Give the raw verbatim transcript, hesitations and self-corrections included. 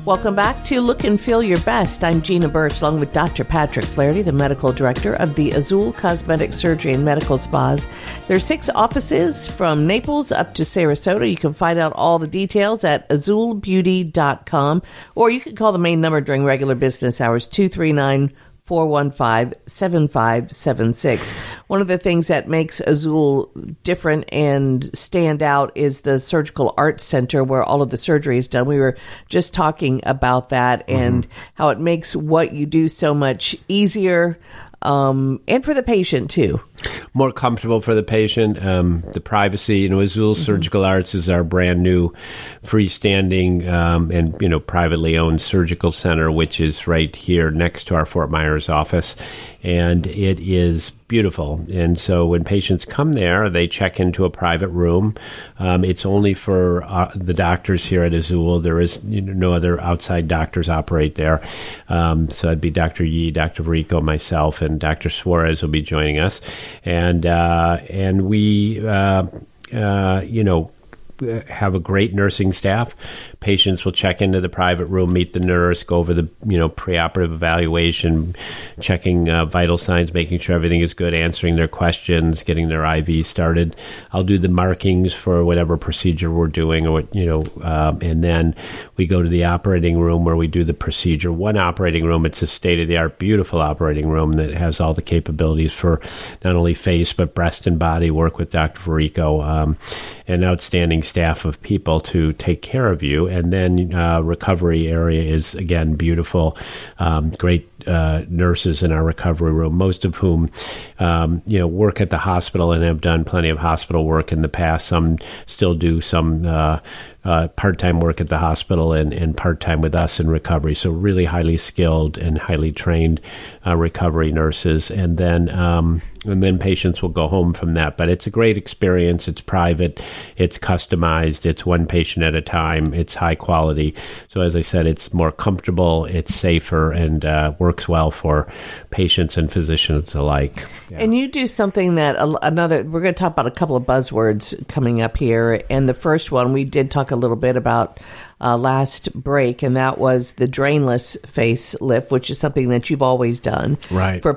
Welcome back to Look and Feel Your Best. I'm Gina Birch, along with Doctor Patrick Flaherty, the medical director of the Azul Cosmetic Surgery and Medical Spas. There are six offices from Naples up to Sarasota. You can find out all the details at azul beauty dot com, or you can call the main number during regular business hours, two three nine, four one five, seven five seven six. One of the things that makes Azul different and stand out is the Surgical Arts Center, where all of the surgery is done. We were just talking about that and mm-hmm. how it makes what you do so much easier, um, and for the patient too. More comfortable for the patient. Um, the privacy, you know, Azul mm-hmm. Surgical Arts is our brand new freestanding um, and, you know, privately owned surgical center, which is right here next to our Fort Myers office. And it is beautiful. And so when patients come there, they check into a private room. Um, it's only for uh, the doctors here at Azul. There is you know, no other outside doctors operate there. Um, so it'd be Doctor Yee, Doctor Rico, myself, and Doctor Suarez will be joining us. And uh, and we, uh, uh, you know, have a great nursing staff. Patients will check into the private room, meet the nurse, go over the you know preoperative evaluation, checking uh, vital signs, making sure everything is good, answering their questions, getting their I V started. I'll do the markings for whatever procedure we're doing, or what you know, um, and then we go to the operating room where we do the procedure. One operating room, it's a state-of-the-art, beautiful operating room that has all the capabilities for not only face but breast and body. Work with Doctor Rico, um, an outstanding staff of people to take care of you. And then uh, recovery area is, again, beautiful. Um, great uh, nurses in our recovery room, most of whom, um, you know, work at the hospital and have done plenty of hospital work in the past. Some still do some uh, uh, part-time work at the hospital and, and part-time with us in recovery. So really highly skilled and highly trained uh, recovery nurses. And then um, and then patients will go home from that. But it's a great experience. It's private. It's customized. It's one patient at a time. It's high quality. So as I said, it's more comfortable. It's safer and uh, works well for patients and physicians alike. Yeah. And you do something that another, we're going to talk about a couple of buzzwords coming up here. And the first one, we did talk a little bit about uh, last break, and that was the drainless face lift, which is something that you've always done right. for